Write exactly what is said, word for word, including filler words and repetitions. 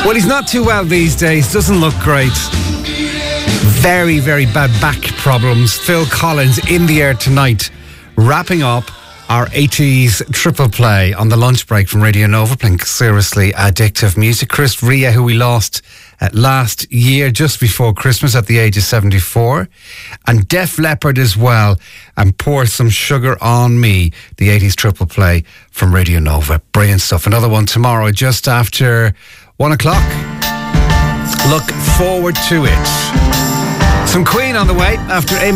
Well, he's not too well these days. Doesn't look great. Very, very bad back problems. Phil Collins in the air tonight, wrapping up our eighties triple play on the lunch break from Radio Nova, playing seriously addictive music. Chris Rea, who we lost uh, last year, just before Christmas at the age of seventy-four. And Def Leppard as well, and Pour Some Sugar on Me, the eighties triple play from Radio Nova. Brilliant stuff. Another one tomorrow just after one o'clock. Look forward to it. Some Queen on the way after Amy.